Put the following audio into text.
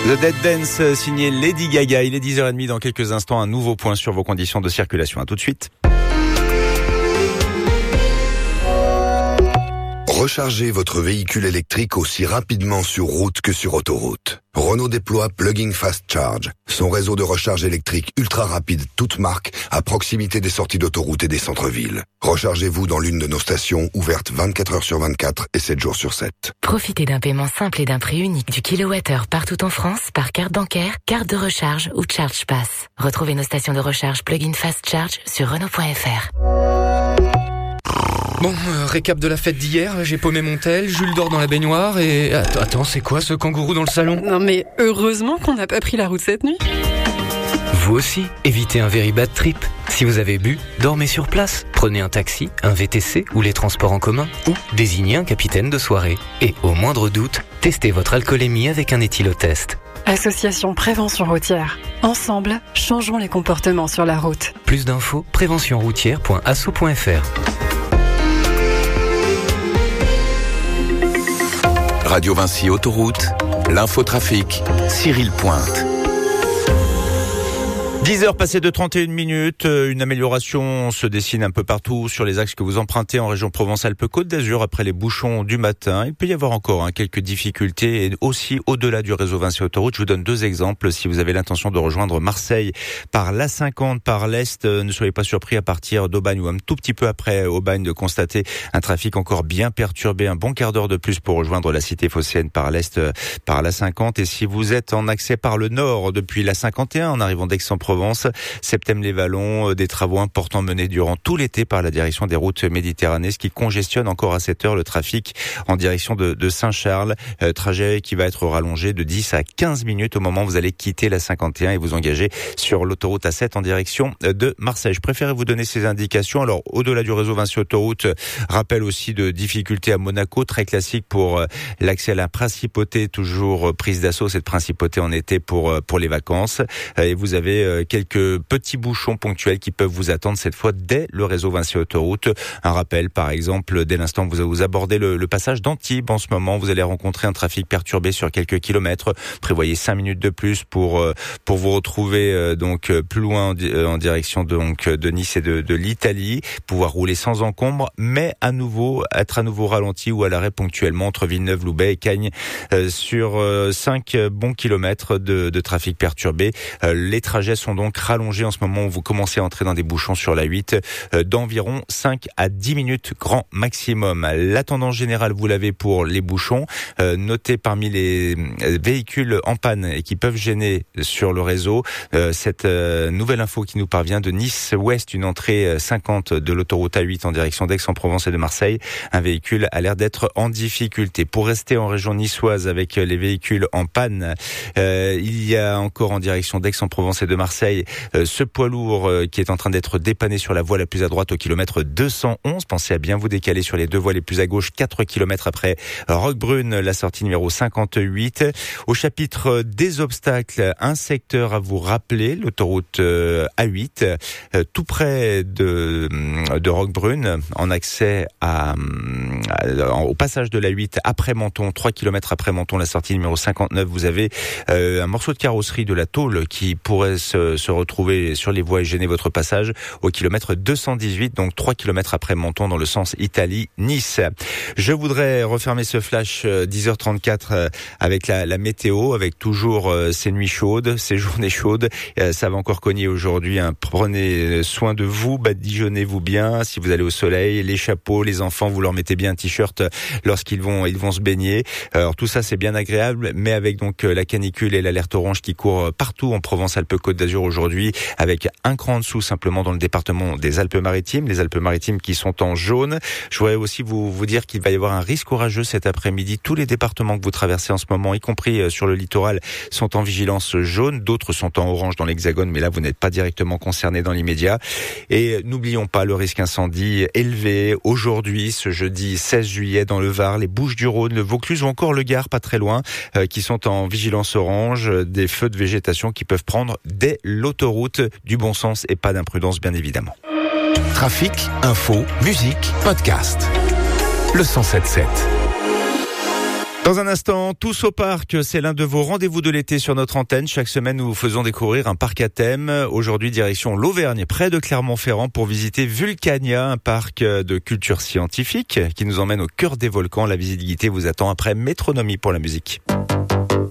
The Dead Dance, signé Lady Gaga. Il est 10h30 dans quelques instants. Un nouveau point sur vos conditions de circulation. À tout de suite. Rechargez votre véhicule électrique aussi rapidement sur route que sur autoroute. Renault déploie Plug-in Fast Charge, son réseau de recharge électrique ultra rapide, toute marque, à proximité des sorties d'autoroute et des centres-villes. Rechargez-vous dans l'une de nos stations, ouvertes 24 heures sur 24 et 7 jours sur 7. Profitez d'un paiement simple et d'un prix unique du kilowattheure partout en France par carte bancaire, carte de recharge ou Charge Pass. Retrouvez nos stations de recharge Plug-in Fast Charge sur Renault.fr. Bon, récap de la fête d'hier, j'ai paumé mon tel, Jules dort dans la baignoire et... Attends, c'est quoi ce kangourou dans le salon ? Non mais heureusement qu'on n'a pas pris la route cette nuit. Vous aussi, évitez un very bad trip. Si vous avez bu, dormez sur place. Prenez un taxi, un VTC ou les transports en commun. Ou désignez un capitaine de soirée. Et au moindre doute, testez votre alcoolémie avec un éthylotest. Association Prévention Routière. Ensemble, changeons les comportements sur la route. Plus d'infos, préventionroutière.asso.fr. Radio Vinci Autoroute, l'infotrafic, Cyril Pointe. 10h passées de 31 minutes, une amélioration se dessine un peu partout sur les axes que vous empruntez en région Provence-Alpes-Côte d'Azur après les bouchons du matin. Il peut y avoir encore quelques difficultés et aussi au-delà du réseau Vinci Autoroute. Je vous donne deux exemples. Si vous avez l'intention de rejoindre Marseille par l'A50 par l'Est, ne soyez pas surpris à partir d'Aubagne ou un tout petit peu après Aubagne de constater un trafic encore bien perturbé, un bon quart d'heure de plus pour rejoindre la cité phocéenne par l'Est par l'A50. Et si vous êtes en accès par le Nord depuis l'A51 en arrivant d'Aix-en-Provence, Septem-les-Vallons, des travaux importants menés durant tout l'été par la direction des routes méditerranéennes, ce qui congestionne encore à cette heure le trafic en direction de Saint-Charles, trajet qui va être rallongé de 10 à 15 minutes au moment où vous allez quitter la 51 et vous engager sur l'autoroute A7 en direction de Marseille. Je préfère vous donner ces indications. Alors, au-delà du réseau Vinci Autoroute, rappel aussi de difficultés à Monaco, très classique pour l'accès à la principauté, toujours prise d'assaut cette principauté en été pour les vacances. Et vous avez quelques petits bouchons ponctuels qui peuvent vous attendre cette fois dès le réseau Vinci Autoroute. Un rappel, par exemple, dès l'instant que vous abordez le passage d'Antibes en ce moment, vous allez rencontrer un trafic perturbé sur quelques kilomètres. Prévoyez 5 minutes de plus pour vous retrouver donc plus loin en direction de Nice et de l'Italie, pouvoir rouler sans encombre, mais être à nouveau ralenti ou à l'arrêt ponctuellement entre Villeneuve-Loubet et Cagnes sur 5 bons kilomètres de trafic perturbé. Les trajets sont donc rallongés en ce moment où vous commencez à entrer dans des bouchons sur la 8 d'environ 5 à 10 minutes grand maximum. La tendance générale, vous l'avez pour les bouchons. Notez parmi les véhicules en panne et qui peuvent gêner sur le réseau cette nouvelle info qui nous parvient de Nice-Ouest, une entrée 50 de l'autoroute A8 en direction d'Aix-en-Provence et de Marseille. Un véhicule a l'air d'être en difficulté. Pour rester en région niçoise avec les véhicules en panne, il y a encore en direction d'Aix-en-Provence et de Marseille ce poids lourd qui est en train d'être dépanné sur la voie la plus à droite au kilomètre 211. Pensez à bien vous décaler sur les deux voies les plus à gauche, 4 kilomètres après Roquebrune, la sortie numéro 58. Au chapitre des obstacles, un secteur à vous rappeler, l'autoroute A8, tout près de Roquebrune, en accès au passage de la 8 après Menton, 3 kilomètres après Menton, la sortie numéro 59. Vous avez un morceau de carrosserie de la tôle qui pourrait se retrouver sur les voies et gêner votre passage au kilomètre 218, donc 3 kilomètres après Menton dans le sens Italie-Nice. Je voudrais refermer ce flash 10h34 avec la météo, avec toujours ces nuits chaudes, ces journées chaudes. Ça va encore cogner aujourd'hui. Prenez soin de vous, badigeonnez-vous bien. Si vous allez au soleil, les chapeaux, les enfants, vous leur mettez bien un t-shirt lorsqu'ils vont se baigner. Alors tout ça c'est bien agréable, mais avec donc la canicule et l'alerte orange qui court partout en Provence-Alpes-Côte d'Azur aujourd'hui, avec un cran en dessous simplement dans le département des Alpes-Maritimes, les Alpes-Maritimes qui sont en jaune. Je voudrais aussi vous dire qu'il va y avoir un risque orageux cet après-midi. Tous les départements que vous traversez en ce moment, y compris sur le littoral, sont en vigilance jaune. D'autres sont en orange dans l'Hexagone, mais là vous n'êtes pas directement concernés dans l'immédiat. Et n'oublions pas le risque incendie élevé aujourd'hui, ce jeudi 16 juillet dans le Var, les Bouches-du-Rhône, le Vaucluse ou encore le Gard, pas très loin, qui sont en vigilance orange. Des feux de végétation qui peuvent prendre dès l'autoroute, du bon sens et pas d'imprudence bien évidemment. Trafic, info, musique, podcast. Le 107.7. Dans un instant, tous au parc, c'est l'un de vos rendez-vous de l'été sur notre antenne. Chaque semaine, nous vous faisons découvrir un parc à thème. Aujourd'hui, direction l'Auvergne, près de Clermont-Ferrand, pour visiter Vulcania, un parc de culture scientifique qui nous emmène au cœur des volcans. La visite guidée vous attend après Métronomie pour la musique.